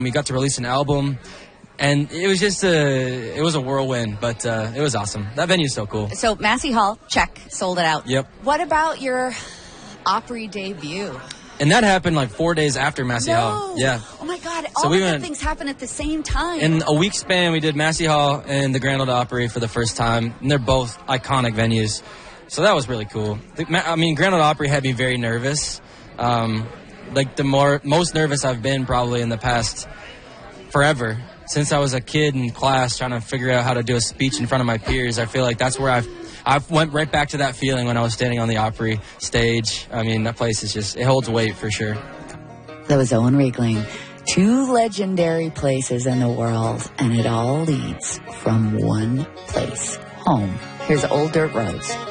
We got to release an album, and it was just it was a whirlwind, but it was awesome. That venue's so cool. So Massey Hall, check, sold it out. Yep. What about your Opry debut? And that happened like 4 days after Massey Hall. Yeah. Oh my God! All of the things happen at the same time. In a week span, we did Massey Hall and the Grand Ole Opry for the first time, and they're both iconic venues. So that was really cool. Grand Ole Opry had me very nervous. Like the most nervous I've been probably in the past forever. Since I was a kid in class trying to figure out how to do a speech in front of my peers, I feel like that's where I went right back to that feeling when I was standing on the Opry stage. I mean, that place is just, it holds weight for sure. That was Owen Riegling. 2 legendary places in the world, and it all leads from one place, home. Here's Old Dirt Roads.